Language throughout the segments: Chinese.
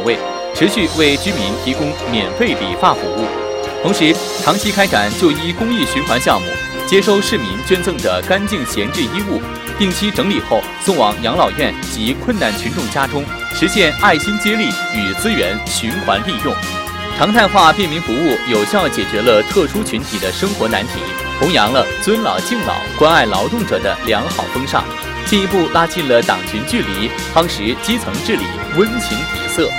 位，持续为居民提供免费理发服务，同时长期开展就医公益循环项目，接收市民捐赠的干净闲置衣物，定期整理后送往养老院及困难群众家中，实现爱心接力与资源循环利用。常态化便民服务有效解决了特殊群体的生活难题，弘扬了尊老敬老、关爱劳动者的良好风尚，进一步拉近了党群距离，夯实基层治理温情底色。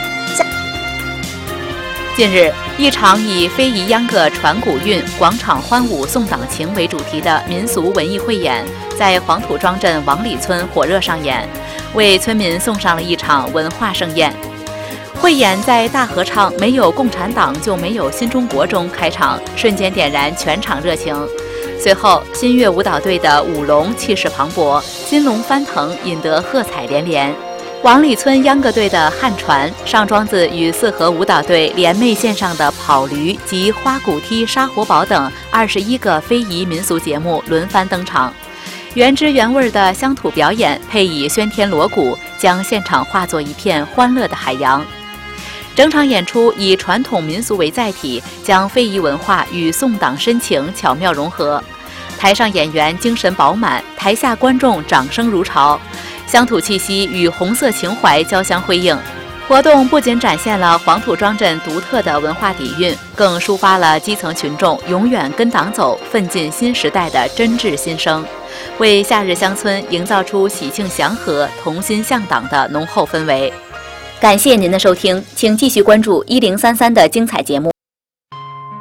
近日，一场以非遗秧歌传古韵、广场欢舞颂党情为主题的民俗文艺汇演在黄土庄镇王里村火热上演，为村民送上了一场文化盛宴。汇演在大合唱“没有共产党就没有新中国”中开场，瞬间点燃全场热情。随后，新月舞蹈队的舞龙气势磅礴，金龙翻腾，引得喝彩连连。王里村秧歌队的汉传、上庄子与四合舞蹈队联袂献上的跑驴及花鼓踢杀活宝等21个非遗民俗节目轮番登场，原汁原味的乡土表演配以喧天锣鼓，将现场化作一片欢乐的海洋。整场演出以传统民俗为载体，将非遗文化与颂党深情巧妙融合。台上演员精神饱满，台下观众掌声如潮，乡土气息与红色情怀交相辉映。活动不仅展现了黄土庄镇独特的文化底蕴，更抒发了基层群众永远跟党走、奋进新时代的真挚心声，为夏日乡村营造出喜庆祥和、同心向党的浓厚氛围。感谢您的收听，请继续关注1033的精彩节目。